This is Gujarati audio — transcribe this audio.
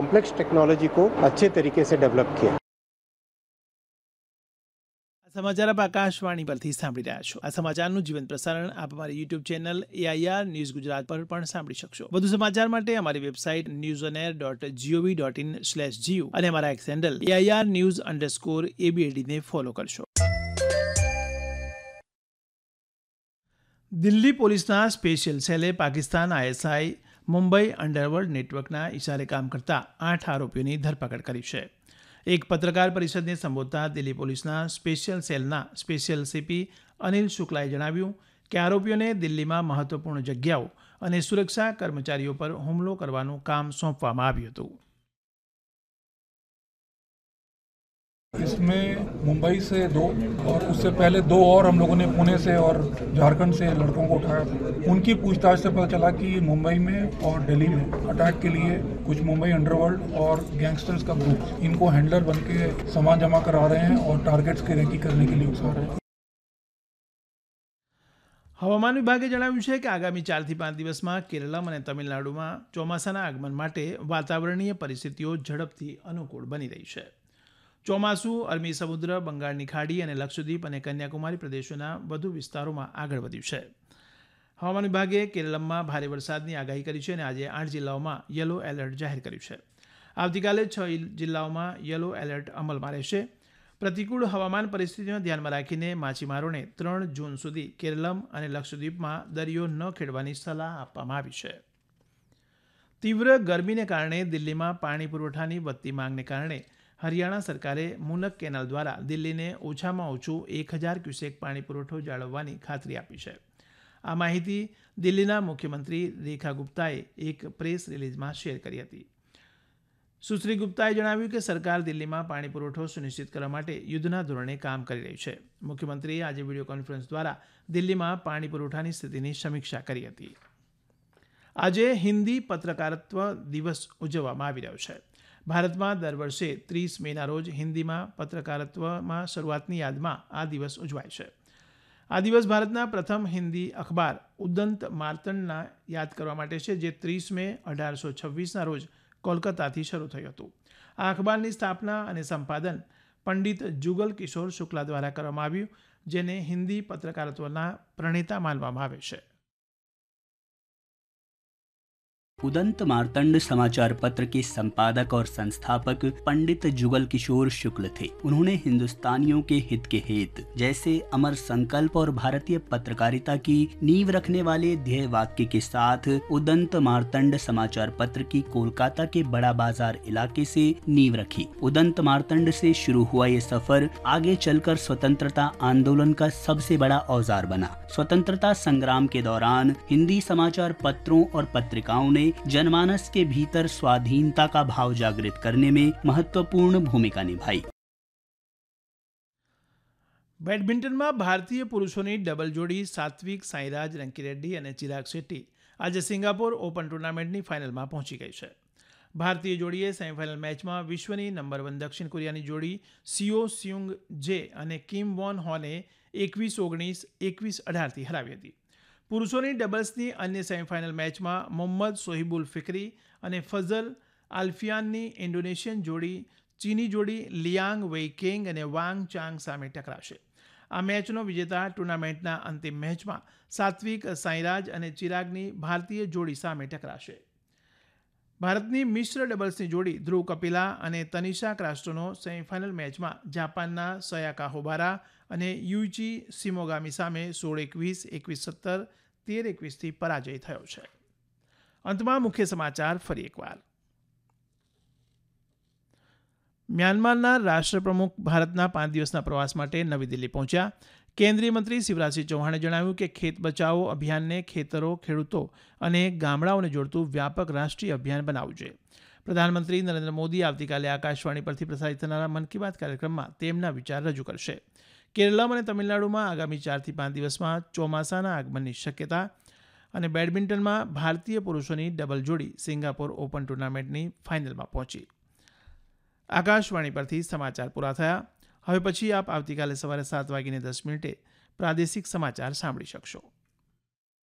कॉम्प्लेक्स टेक्नोलॉजी को अच्छे तरीके से डेवलप किया। समाचार आप आकाशवाणी परથી સાંભળી રહ્યા છો। આ સમાચારનું જીવંત પ્રસારણ આપ અમારી YouTube channel AIR news Gujarat પર પણ સાંભળી શકશો। વધુ સમાચાર માટે અમારી વેબસાઇટ newsonair.gov.in/gu અને અમારા એક્સ હેન્ડલ AIR_news_ABAD ને ફોલો કરશો। દિલ્હી પોલીસના special સેલે Pakistan ISI Mumbai underworld નેટવર્કના ઇશારે કામ કરતા 8 આરોપીઓની ધરપકડ કરી છે। એક પત્રકાર પરિષદને સંબોધતા દિલ્હી પોલીસના સ્પેશિયલ સેલના સ્પેશિયલ CP અનિલ શુક્લાએ જણાવ્યું કે આરોપીઓને દિલ્હીમાં મહત્વપૂર્ણ જગ્યાઓ અને સુરક્ષા કર્મચારીઓ પર હુમલો કરવાનું કામ સોંપવામાં આવ્યું હતું। इसमें मुंबई से 2 और उससे पहले 2 और हम लोगों ने पुणे से और झारखंड से लड़कों को उठाया। उनकी पूछताछ से पता चला कि मुंबई में और दिल्ली में अटैक के लिए कुछ मुंबई अंडरवर्ल्ड और गैंगस्टर्स का ग्रुप इनको हैंडलर बन के सामान जमा करा रहे हैं और टारगेट्स की रेकी करने के लिए उकसा रहे हैं। હવામાન વિભાગે જણાવ્યું છે કે આગામી 4 થી 5 દિવસમાં કેરળમ અને તમિલનાડુમાં ચોમાસાના આગમન માટે વાતાવરણીય પરિસ્થિતિઓ ઝડપથી અનુકૂળ બની રહી છે। ચોમાસું અરબી સમુદ્ર, બંગાળની ખાડી અને લક્ષદ્વીપ અને કન્યાકુમારી પ્રદેશોના વધુ વિસ્તારોમાં આગળ વધ્યું છે। હવામાન વિભાગે કેરળમમાં ભારે વરસાદની આગાહી કરી છે અને આજે 8 જિલ્લાઓમાં યલો એલર્ટ જાહેર કર્યું છે। આવતીકાલે 6 જિલ્લાઓમાં યલો એલર્ટ અમલમાં રહેશે। પ્રતિકૂળ હવામાન પરિસ્થિતિને ધ્યાનમાં રાખીને માછીમારોને 3 જૂન સુધી કેરળમ અને લક્ષદ્વીપમાં દરિયો ન ખેડવાની સલાહ આપવામાં આવી છે। તીવ્ર ગરમીને કારણે દિલ્હીમાં પાણી પુરવઠાની વધતી માંગને કારણે હરિયાણા સરકારે મુનક કેનાલ દ્વારા દિલ્હીને ઓછામાં ઓછું 1000 ક્યુસેક પાણી પુરવઠો જાળવવાની ખાતરી આપી છે। આ માહિતી દિલ્હીના મુખ્યમંત્રી રેખા ગુપ્તાએ એક પ્રેસ રિલીઝમાં શેર કરી હતી। સુશ્રી ગુપ્તાએ જણાવ્યું કે સરકાર દિલ્હીમાં પાણી પુરવઠો સુનિશ્ચિત કરવા માટે યુદ્ધના ધોરણે કામ કરી રહી છે। મુખ્યમંત્રીએ આજે વિડીયો કોન્ફરન્સ દ્વારા દિલ્હીમાં પાણી પુરવઠાની સ્થિતિની સમીક્ષા કરી હતી। આજે હિન્દી પત્રકારત્વ દિવસ ઉજવવામાં આવી રહ્યો છે। ભારતમાં દર વર્ષે 30 મેના રોજ હિન્દીમાં પત્રકારત્વમાં શરૂઆતની યાદમાં આ દિવસ ઉજવાય છે। આ દિવસ ભારતના પ્રથમ હિન્દી અખબાર ઉદંત માર્તંડના યાદ કરવા માટે છે, જે 30 મે 1826ના રોજ કોલકાતાથી શરૂ થયું હતું। આ અખબારની સ્થાપના અને સંપાદન પંડિત જુગલ કિશોર શુક્લા દ્વારા કરવામાં આવ્યું, જેને હિન્દી પત્રકારત્વના प्रणेता માનવામાં આવે છે। उदंत मार्तंड समाचार पत्र के संपादक और संस्थापक पंडित जुगल किशोर शुक्ल थे। उन्होंने हिंदुस्तानियों के हित के हेत जैसे अमर संकल्प और भारतीय पत्रकारिता की नींव रखने वाले ध्येय वाक्य के साथ उदंत मार्तंड समाचार पत्र की कोलकाता के बड़ा बाजार इलाके से नींव रखी। उदंत मार्तंड से शुरू हुआ ये सफर आगे चलकर स्वतंत्रता आंदोलन का सबसे बड़ा औजार बना। स्वतंत्रता संग्राम के दौरान हिंदी समाचार पत्रों और पत्रिकाओं ने जनमानस के भीतर स्वाधीनता का भाव जागृत करने में महत्वपूर्ण भूमिका निभाई। બેડમિન્ટનમાં ભારતીય પુરુષોની ડબલ જોડી સાત્વિક સાંઈરાજ રંકીરેડ્ડી અને ચિરાગ શેટ્ટી આજે સિંગાપોર ઓપન ટુર્નામેન્ટની ફાઇનલમાં પહોંચી ગઈ છે। ભારતીય જોડીએ સેમીફાઇનલ મેચમાં વિશ્વની નંબર 1 દક્ષિણ કોરિયાની જોડી સિયો સ્યુંગ જે અને કિમ વોન હોને 21-19, 21-18થી હરાવી હતી। પુરુષોની ડબલ્સની अन्य સેમીફાઇનલ મેચમાં મોહમ્મદ સોહિબુલ ફિક્રી અને ફઝલ આલ્ફિયાનની ઇન્ડોનેશિયન જોડી ચીની જોડી લિયાંગ વેઇકેંગ અને વાંગ ચાંગ સામે ટકરાશે। આ મેચનો વિજેતા ટુર્નામેન્ટના અંતિમ મેચમાં સાત્વિક સાંઈરાજ અને ચિરાગની ભારતીય જોડી સામે ટકરાશે। ભારતની મિશ્ર ડબલ્સની જોડી ધ્રુવ કપિલા અને તનિષા ક્રાસ્ટોનો સેમીફાઇનલ મેચમાં જાપાનના સયાકા હોબારા અને યુઇચી સિમોગામી સામે 16-21, 21-17, 13-21થી પરાજય થયો છે। અંતમાં મુખ્ય સમાચાર ફરી એકવાર। મ્યાનમારના રાષ્ટ્રપ્રમુખ ભારતના 5 દિવસના પ્રવાસ માટે નવી દિલ્હી પહોંચ્યા। કેન્દ્રીય મંત્રી શિવરાજસિંહ ચૌહાણે જણાવ્યું કે ખેત બચાવો અભિયાનને ખેતરો, ખેડૂતો અને ગામડાઓને જોડતું વ્યાપક રાષ્ટ્રીય અભિયાન બનાવવું જોઈએ। પ્રધાનમંત્રી નરેન્દ્ર મોદી આવતીકાલે આકાશવાણી પરથી પ્રસારિત થનારા મન की बात કાર્યક્રમમાં તેમના વિચાર રજૂ કરશે। કેરળમ અને તમિલનાડુમાં આગામી 4 થી 5 દિવસમાં ચોમાસાના આગમનની શક્યતા અને બેડમિન્ટનમાં ભારતીય પુરુષોની ડબલ જોડી સિંગાપોર ઓપન ટુર્નામેન્ટની ફાઇનલમાં પહોંચી। આકાશવાણી પરથી સમાચાર પૂરા થયા। હવે પછી આપ આવતીકાલે સવારે 7:10 પ્રાદેશિક સમાચાર સાંભળી શકશો।